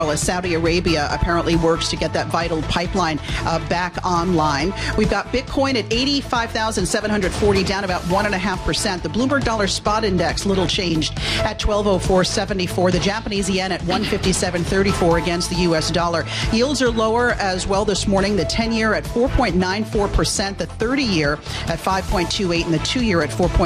as Saudi Arabia apparently works to get that vital pipeline back online. We've got Bitcoin at 85,740, down about 1.5%. The Bloomberg Dollar Spot Index, little changed at 1204.74. The Japanese yen at 157.34 against the U.S. dollar. Yields are lower as well this morning. The 10-year at 4.94%, the 30-year at 5.28, and the 2-year at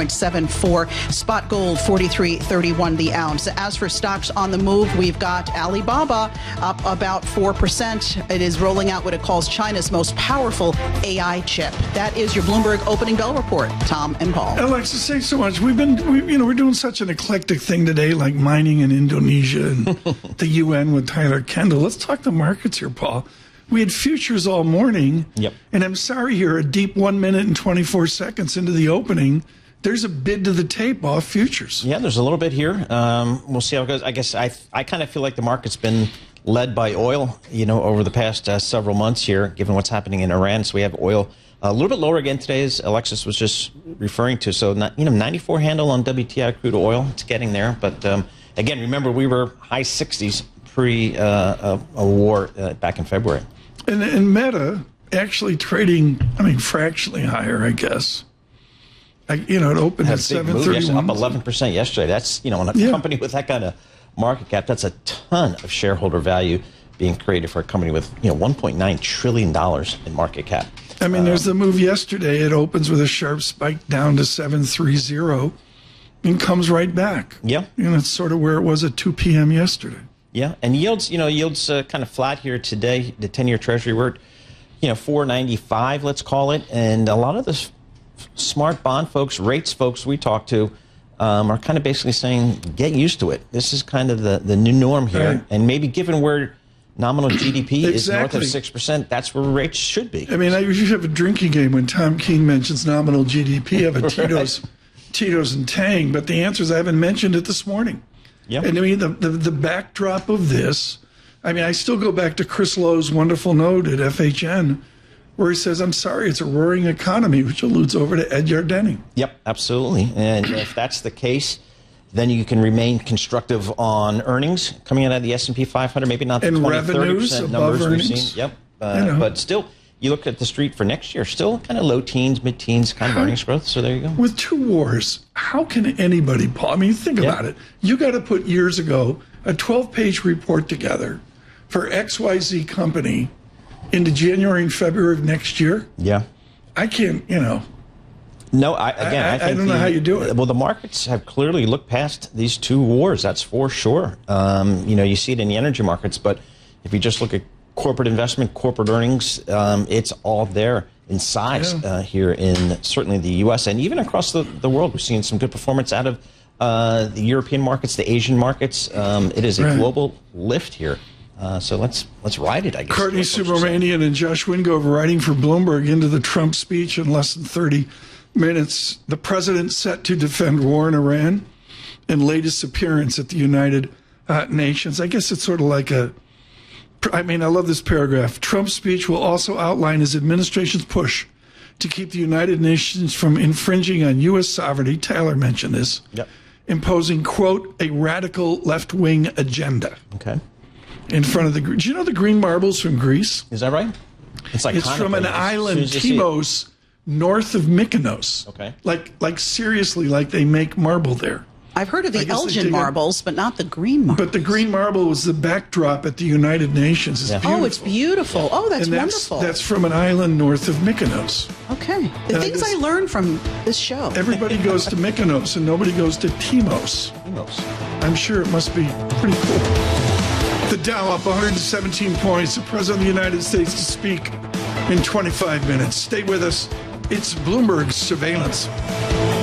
4.74. Spot gold 43.31 the ounce. As for stocks on the move, we've got Alibaba up about 4%. It is rolling out what it calls China's most powerful AI chip. That is your Bloomberg Opening Bell Report. Tom and Paul. Alexa, thanks so much. We're doing such an eclectic thing today, like mining in Indonesia and the UN with Tyler Kendall. Let's talk the markets here, Paul. We had futures all morning. Yep. And I'm sorry here, a deep 1 minute and 24 seconds into the opening, there's a bid to the tape off futures. Yeah, there's a little bit here. We'll see how it goes. I guess I kind of feel like the market's been led by oil, over the past several months here, given what's happening in Iran. So we have oil a little bit lower again today, as Alexis was just referring to. So, 94 handle on WTI crude oil. It's getting there. But again, remember, we were high 60s pre a war back in February. And Meta actually trading, fractionally higher, I guess. It opened at 731. Up 11% yesterday. That's, on a company with that kind of market cap, that's a ton of shareholder value being created for a company with, $1.9 trillion in market cap. There's the move yesterday. It opens with a sharp spike down to 730 and comes right back. Yeah. It's sort of where it was at 2 p.m. yesterday. Yeah. And yields, yields kind of flat here today. The 10-year Treasury, we're at, 4.95, let's call it. And a lot of the smart bond folks, rates folks we talk to, are kind of basically saying, get used to it. This is kind of the new norm here. Right. And maybe given where nominal GDP is north of 6%, that's where rates should be. I usually have a drinking game when Tom Keene mentions nominal GDP. I have a Tito's and Tang, but the answer is I haven't mentioned it this morning. Yep. And the backdrop of this, I still go back to Chris Lowe's wonderful note at FHN, where he says, I'm sorry, it's a roaring economy, which alludes over to Ed Yardenny. Yep, absolutely. And if that's the case, then you can remain constructive on earnings coming out of the S&P 500, maybe not the 20-30% numbers we've seen. Yep. But still, you look at the street for next year, still kind of low teens, mid-teens kind of earnings growth. So there you go. With two wars, how can anybody, Paul? Think about it. You got to put years ago a 12-page report together for XYZ company into January and February of next year. Yeah. I can't, No, I think don't know how you do it. Well, the markets have clearly looked past these two wars. That's for sure. You see it in the energy markets, but if you just look at corporate investment, corporate earnings, it's all there in size here in certainly the U.S. and even across the world. We're seeing some good performance out of the European markets, the Asian markets. It is a global lift here. So let's ride it, I guess. Courtney Subramanian and Josh Wingove writing for Bloomberg into the Trump speech in less than 30 minutes. The president set to defend war in Iran and latest appearance at the United Nations. I guess it's sort of like I love this paragraph. Trump's speech will also outline his administration's push to keep the United Nations from infringing on U.S. sovereignty. Tyler mentioned this. Yep. Imposing, quote, a radical left-wing agenda. Okay. In front of the... Do you know the green marbles from Greece? Is that right? It's from an island, Timos, north of Mykonos. Okay. Like seriously, like they make marble there. I've heard of the Elgin marbles, but not the green marbles. But the green marble was the backdrop at the United Nations. It's beautiful. Oh, it's beautiful. Oh, that's wonderful. That's from an island north of Mykonos. Okay. The things I learned from this show. Everybody goes to Mykonos and nobody goes to Timos. I'm sure it must be pretty cool. The Dow up 117 points. The President of the United States to speak in 25 minutes. Stay with us. It's Bloomberg Surveillance.